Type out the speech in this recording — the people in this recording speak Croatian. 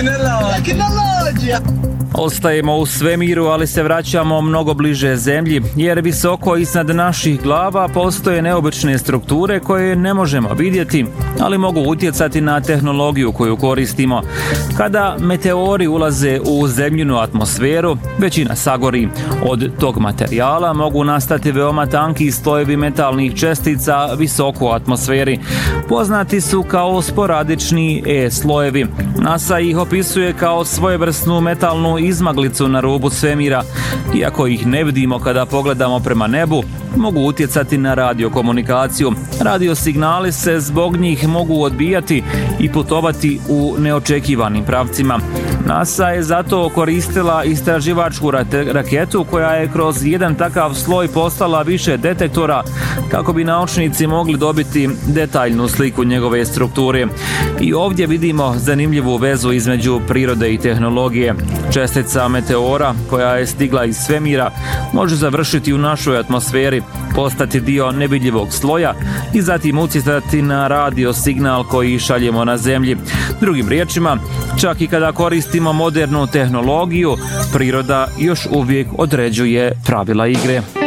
Ostajemo u svemiru, ali se vraćamo mnogo bliže Zemlji, jer visoko iznad naših glava postoje neobične strukture koje ne možemo vidjeti, ali mogu utjecati na tehnologiju koju koristimo. Kada meteori ulaze u zemljinu atmosferu, većina sagori. Od tog materijala mogu nastati veoma tanki slojevi metalnih čestica visoko u atmosferi. Poznati su kao sporadični E-slojevi. NASA ih opisuje kao svojevrsnu metalnu izmaglicu na rubu svemira. Iako ih ne vidimo kada pogledamo prema nebu, mogu utjecati na radiokomunikaciju. Radiosignali se zbog njih mogu odbijati i putovati u neočekivanim pravcima. NASA je zato koristila istraživačku raketu koja je kroz jedan takav sloj poslala više detektora kako bi naučnici mogli dobiti detaljnu sliku njegove strukture. I ovdje vidimo zanimljivu vezu između prirode i tehnologije. Čestica meteora koja je stigla iz svemira može završiti u našoj atmosferi, postati dio nevidljivog sloja i zatim utjecati na radio signal koji šaljemo na Zemlji. Drugim riječima, čak i kada koristimo modernu tehnologiju, priroda još uvijek određuje pravila igre.